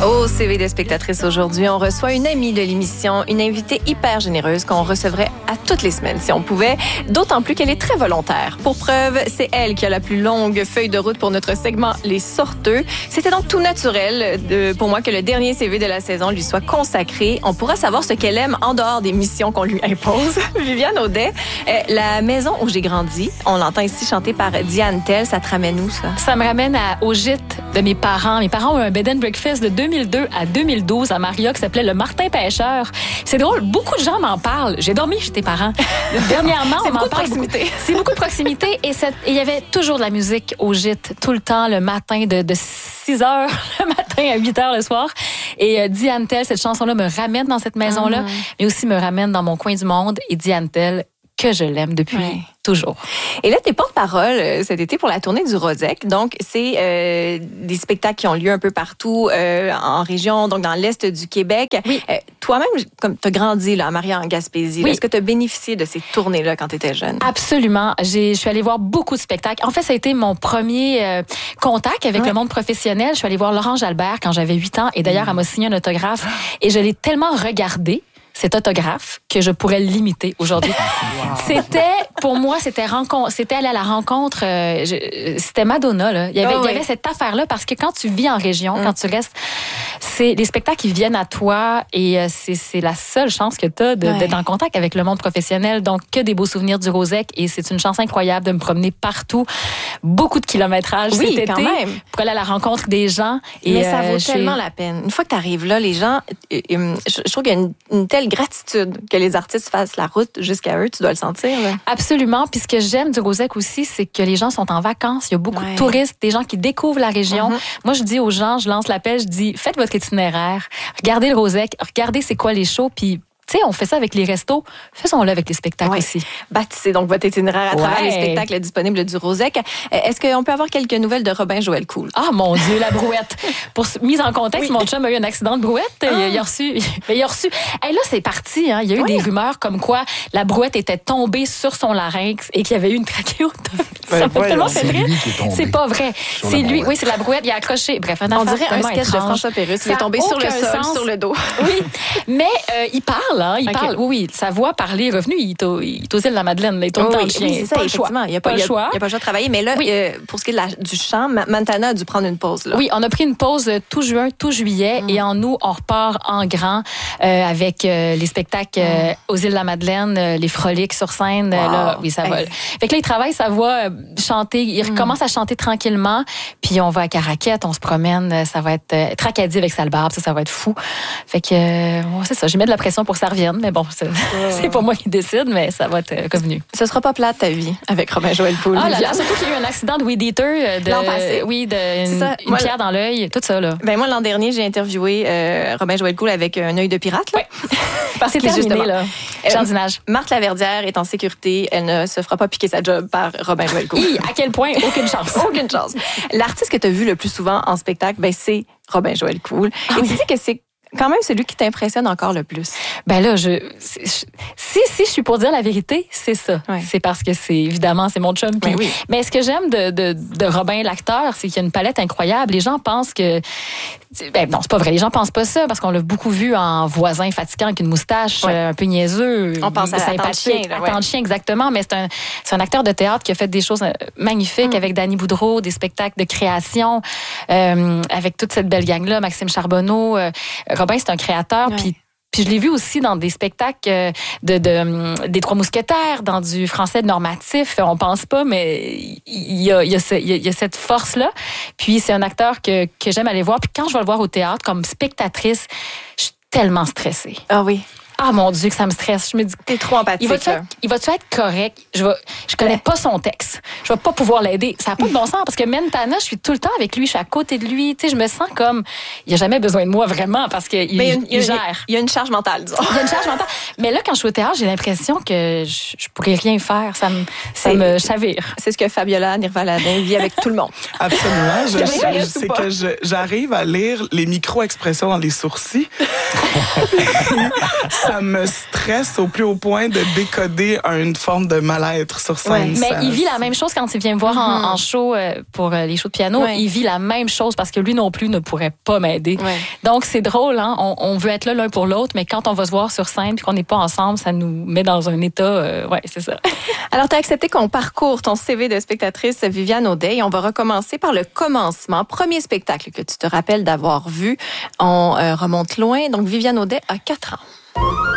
Au CV des spectatrices aujourd'hui, on reçoit une amie de l'émission, une invitée hyper généreuse qu'on recevrait à toutes les semaines si on pouvait, d'autant plus qu'elle est très volontaire. Pour preuve, c'est elle qui a la plus longue feuille de route pour notre segment Les Sorteux. C'était donc tout naturel pour moi que le dernier CV de la saison lui soit consacré. On pourra savoir ce qu'elle aime en dehors des missions qu'on lui impose. Viviane Audet, la maison où j'ai grandi, on l'entend ici chanter par Diane Tell, ça te ramène où ça? Ça me ramène au gîte de mes parents. Mes parents ont eu un bed and breakfast de 2002 à 2012 à Maria qui s'appelait le Martin Pêcheur. C'est drôle, beaucoup de gens m'en parlent. J'ai dormi chez tes parents. Dernièrement, on m'en parle beaucoup. C'est beaucoup de proximité et il y avait toujours de la musique au gîte tout le temps le matin de 6 heures le matin à 8 heures le soir. Et Diane Tell, cette chanson-là me ramène dans cette maison-là, mais aussi me ramène dans mon coin du monde. Et Diane Tell, que je l'aime depuis toujours. Et là, t'es porte-parole cet été pour la tournée du Rosec. Donc, c'est des spectacles qui ont lieu un peu partout en région, donc dans l'Est du Québec. Oui. Toi-même, comme t'as grandi là, à Maria en Gaspésie, est-ce que t'as bénéficié de ces tournées-là quand t'étais jeune? Absolument. Je suis allée voir beaucoup de spectacles. En fait, ça a été mon premier contact avec le monde professionnel. Je suis allée voir Laurent Jalbert quand j'avais 8 ans et d'ailleurs, elle m'a signé un autographe et je l'ai tellement regardé cet autographe que je pourrais l'imiter aujourd'hui. Pour moi, c'était aller à la rencontre, c'était Madonna, là. Il y avait cette affaire-là parce que quand tu vis en région, quand tu restes, les spectacles qui viennent à toi et c'est la seule chance que tu as d'être en contact avec le monde professionnel. Donc, que des beaux souvenirs du Rosec et c'est une chance incroyable de me promener partout. Beaucoup de kilométrage cet été pour aller à la rencontre des gens. Mais ça vaut tellement la peine. Une fois que tu arrives là, les gens, je trouve qu'il y a une telle gratitude que les artistes fassent la route jusqu'à eux. Tu dois le sentir, là. Absolument. Puis ce que j'aime du Rosec aussi, c'est que les gens sont en vacances. Il y a beaucoup de touristes, des gens qui découvrent la région. Moi, je dis aux gens, je lance l'appel, je dis, faites votre itinéraire, regardez le Rosec, regardez c'est quoi les shows, puis tu sais, on fait ça avec les restos, faisons-le avec les spectacles aussi. Bâtissez donc votre itinéraire à travers les spectacles disponibles du Rosec. Est-ce qu'on peut avoir quelques nouvelles de Robin Joël Cool? Ah, mon Dieu, la brouette. Pour mise en contexte, mon chum a eu un accident de brouette. Il a reçu. Hey, là, c'est parti. Hein. Il y a eu des rumeurs comme quoi la brouette était tombée sur son larynx et qu'il y avait eu une trachéotomie. Ça m'a tellement fait rire. C'est pas vrai. C'est lui. Oui, c'est la brouette. Il a accroché. Bref, on dirait un sketch de François Pérusse. Il est tombé sur le sol, sur le dos. Oui, mais il parle. Hein, il parle. Oui, sa voix parler est revenue. Il est aux îles de la Madeleine. Il tourne dans le chien. C'est ça, effectivement. Il n'y a pas le choix. Il n'y a pas le choix de travailler. Mais là, pour ce qui est du chant, Montana a dû prendre une pause. Là. Oui, on a pris une pause tout juin, tout juillet. Et en août, on repart en grand avec les spectacles aux îles de la Madeleine, les froliques sur scène. Là, oui, ça va. Fait que là, il travaille sa voix, chanter. Il recommence à chanter tranquillement. Puis on va à Caraquette, on se promène. Ça va être Tracadie avec Salbarbe. Ça va être fou. Fait que c'est ça. J'ai mis de la pression pour que ça revienne. Mais bon, c'est pas moi qui décide, mais ça va être convenu. Ce sera pas plate ta vie avec Robin Joël Cool. Ah là là, surtout qu'il y a eu un accident de weed eater l'an passé. Oui, une pierre dans l'œil, tout ça là. Ben moi l'an dernier, j'ai interviewé Robin Joël Cool avec un œil de pirate là. Oui. Parce que c'est terminé là. Jardinage. Marthe Laverdière est en sécurité, elle ne se fera pas piquer sa job par Robin Joël Cool. À quel point aucune chance. Aucune chance. L'artiste que tu as vu le plus souvent en spectacle, c'est Robin Joël Cool. Et tu dis que c'est quand même celui qui t'impressionne encore le plus. Ben là, si je suis pour dire la vérité, c'est ça. C'est parce que évidemment, c'est mon chum. Mais ce que j'aime de Robin, l'acteur, c'est qu'il y a une palette incroyable. Les gens pensent que... non, c'est pas vrai. Les gens pensent pas ça parce qu'on l'a beaucoup vu en voisin fatigant avec une moustache un peu niaiseux. On pense à sympathique. Attends de chien, exactement. Mais c'est un acteur de théâtre qui a fait des choses magnifiques avec Danny Boudreau, des spectacles de création, avec toute cette belle gang-là, Maxime Charbonneau. Robin, c'est un créateur, puis je l'ai vu aussi dans des spectacles des Trois Mousquetaires, dans du français normatif. On pense pas, mais il y a cette force-là. Puis c'est un acteur que j'aime aller voir. Puis quand je vais le voir au théâtre, comme spectatrice, je suis tellement stressée. Ah oui. Ah mon Dieu, que ça me stresse. Je me dis, t'es trop empathique. Il va-tu être correct? Je connais pas son texte. Je vais pas pouvoir l'aider. Ça n'a pas de bon sens parce que Montana, je suis tout le temps avec lui, je suis à côté de lui. Tu sais, je me sens comme, il a jamais besoin de moi vraiment parce qu'il gère. Il y a une charge mentale, disons. Il y a une charge mentale. Mais là, quand je suis au théâtre, j'ai l'impression que je pourrais rien faire. Ça me chavire. C'est ce que Fabiola Nirvaladin vit avec tout le monde. Absolument. C'est que j'arrive à lire les micro-expressions dans les sourcils. ça me stresse au plus haut point de décoder une forme de mal-être sur scène. Mais il vit la même chose quand il vient me voir en show pour les shows de piano. Il vit la même chose parce que lui non plus ne pourrait pas m'aider. Donc, c'est drôle, hein? On veut être là l'un pour l'autre, mais quand on va se voir sur scène puis qu'on n'est pas ensemble, ça nous met dans un état... c'est ça. Alors, tu as accepté qu'on parcourt ton CV de spectatrice Viviane Audet et on va recommencer par le commencement. Premier spectacle que tu te rappelles d'avoir vu. On remonte loin. Donc, Viviane Audet a 4 ans.